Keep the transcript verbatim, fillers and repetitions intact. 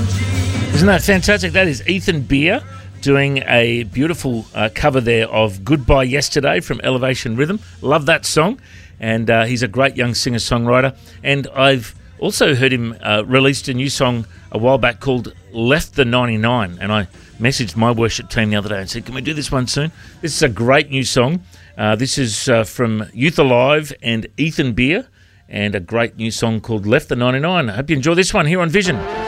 Isn't that fantastic? That is Ethan Beer doing a beautiful uh, cover there of Goodbye Yesterday from Elevation Rhythm. Love that song. And uh, he's a great young singer-songwriter. And I've also heard him uh, released a new song a while back called Left the ninety-nine. And I messaged my worship team the other day and said, can we do this one soon? This is a great new song. Uh, this is uh, from Youth Alive and Ethan Beer, and a great new song called Left the ninety-nine. I hope you enjoy this one here on Vision.